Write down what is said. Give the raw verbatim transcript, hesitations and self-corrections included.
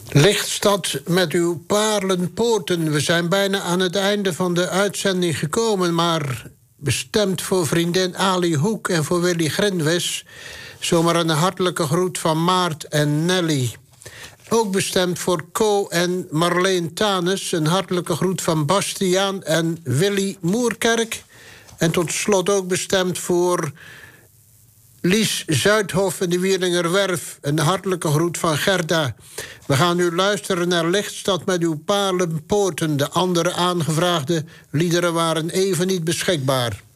Lichtstad met uw paarlenpoorten. We zijn bijna aan het einde van de uitzending gekomen, maar bestemd voor vriendin Ali Hoek en voor Willy Grenwes. Zomaar een hartelijke groet van Maart en Nelly. Ook bestemd voor Co en Marleen Tanes. Een hartelijke groet van Bastiaan en Willy Moerkerk. En tot slot ook bestemd voor Lies Zuidhof in de Wieringerwerf. Een hartelijke groet van Gerda. We gaan nu luisteren naar Lichtstad met uw paarlenpoorten. De andere aangevraagde liederen waren even niet beschikbaar.